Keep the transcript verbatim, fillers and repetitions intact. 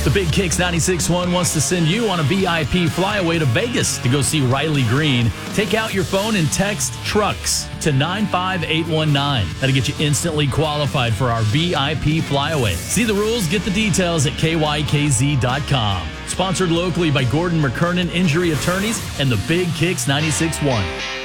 The Big Kicks ninety-six point one wants to send you on a V I P flyaway to Vegas to go see Riley Green. Take out your phone and text TRUCKS to nine five eight one nine. That'll get you instantly qualified for our V I P flyaway. See the rules, get the details at K Y K Z dot com. Sponsored locally by Gordon McKernan Injury Attorneys and the Big Kicks ninety-six point one.